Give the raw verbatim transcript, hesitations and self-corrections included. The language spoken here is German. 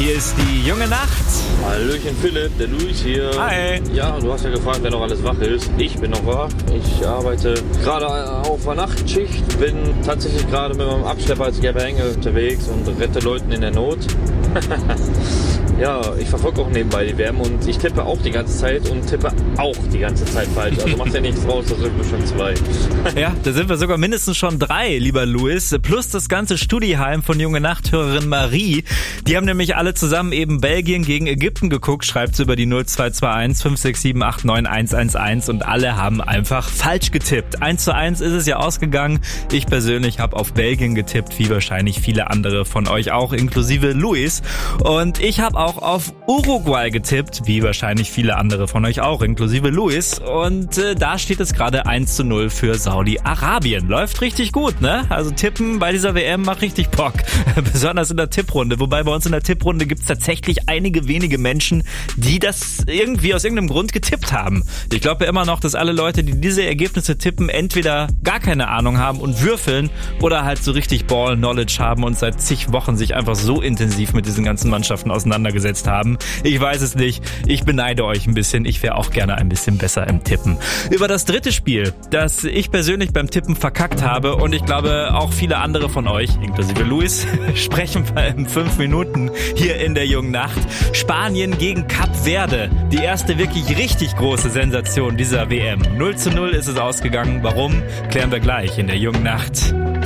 Hier ist die junge Nacht. Hallöchen Philipp, der Luis hier. Hi. Ja, du hast ja gefragt, wer noch alles wach ist. Ich bin noch wach. Ich arbeite gerade auf einer Nachtschicht. Bin tatsächlich gerade mit meinem Abschlepper als gelber Engel unterwegs und rette Leuten in der Not. Ja, ich verfolge auch nebenbei die W M und ich tippe auch die ganze Zeit und tippe auch die ganze Zeit falsch. Also macht ja nichts raus, das sind wir schon zwei. Ja, da sind wir sogar mindestens schon drei, lieber Luis. Plus das ganze Studieheim von junge Nachthörerin Marie. Die haben nämlich alle zusammen eben Belgien gegen Ägypten geguckt, schreibt sie über die null zwei zwei eins fünf sechs sieben acht neun eins eins eins und alle haben einfach falsch getippt. eins zu eins ist es ja ausgegangen. Ich persönlich habe auf Belgien getippt, wie wahrscheinlich viele andere von euch auch, inklusive Luis. Und ich habe auch auf Uruguay getippt, wie wahrscheinlich viele andere von euch auch, inklusive Luis. Und äh, da steht es gerade eins zu null für Saudi-Arabien. Läuft richtig gut, ne? Also tippen bei dieser W M macht richtig Bock. Besonders in der Tipprunde. Wobei bei uns in der Tipprunde gibt es tatsächlich einige wenige Menschen, die das irgendwie aus irgendeinem Grund getippt haben. Ich glaube ja immer noch, dass alle Leute, die diese Ergebnisse tippen, entweder gar keine Ahnung haben und würfeln oder halt so richtig Ball-Knowledge haben und seit zig Wochen sich einfach so intensiv mit diesen ganzen Mannschaften auseinandergesetzt haben. Ich weiß es nicht. Ich beneide euch ein bisschen. Ich wäre auch gerne ein bisschen besser im Tippen. Über das dritte Spiel, das ich persönlich beim Tippen verkackt habe und ich glaube auch viele andere von euch, inklusive Luis, sprechen wir in fünf Minuten hier in der jungen Nacht. Spanien gegen Kap Verde. Die erste wirklich richtig große Sensation dieser W M. null zu null ist es ausgegangen. Warum? Klären wir gleich in der jungen Nacht.